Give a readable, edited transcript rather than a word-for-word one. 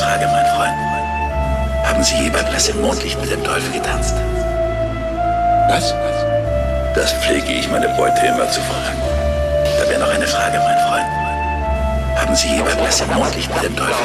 Frage, mein Freund. Haben Sie je beim Lass im Mondlicht mit dem Teufel getanzt? Was? Das pflege ich meine Beute immer zu fragen. Da wäre noch eine Frage, mein Freund. Haben Sie je beim Lass im Mondlicht mit dem Teufel